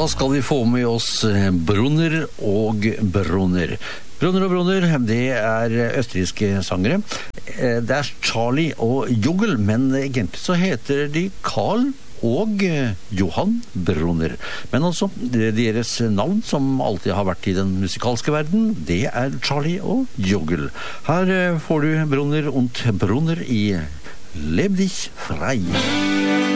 skal vi få med oss Brunner og Brunner. Brunner og Brunner, det er østerrikske sangere. Det er Charlie og Jogel, men egentlig så heter de Karl og Johan Brunner. Men altså, deres navn som alltid har vært i den musikalske verden, det er Charlie og Jogel. Her får du Brunner und Brunner i Leb dich frei.